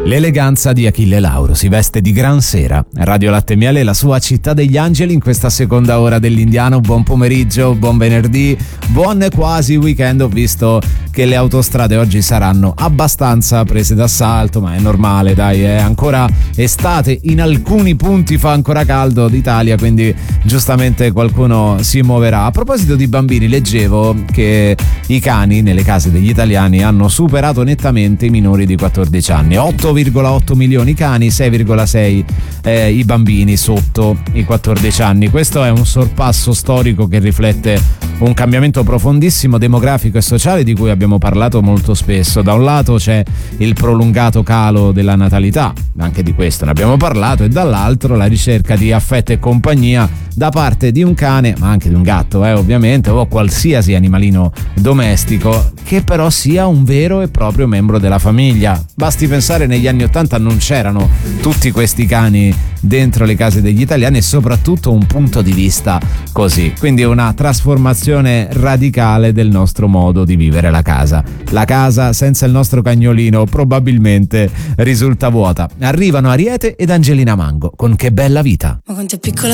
L'eleganza di Achille Lauro si veste di gran sera. Radio Latte e Miele, la sua città degli angeli in questa seconda ora dell'Indiano. Buon pomeriggio, buon venerdì, buon quasi weekend. Ho visto che le autostrade oggi saranno abbastanza prese d'assalto, ma è normale, dai, è ancora estate, in alcuni punti fa ancora caldo d'Italia, quindi giustamente qualcuno si muoverà. A proposito di bambini, leggevo che i cani nelle case degli italiani hanno superato nettamente i minori di 14 anni. 8,8 milioni cani, 6,6 i bambini sotto i 14 anni. Questo è un sorpasso storico che riflette un cambiamento profondissimo demografico e sociale di cui abbiamo parlato molto spesso. Da un lato c'è il prolungato calo della natalità, anche di questo ne abbiamo parlato, e dall'altro la ricerca di affetto e compagnia da parte di un cane, ma anche di un gatto, ovviamente, o qualsiasi animalino domestico, che però sia un vero e proprio membro della famiglia. Basti pensare, negli anni '80 non c'erano tutti questi cani dentro le case degli italiani e soprattutto un punto di vista così. Quindi una trasformazione radicale del nostro modo di vivere la casa. La casa senza il nostro cagnolino probabilmente risulta vuota. Arrivano Ariete ed Angelina Mango con Che bella vita. Ma quanto è piccola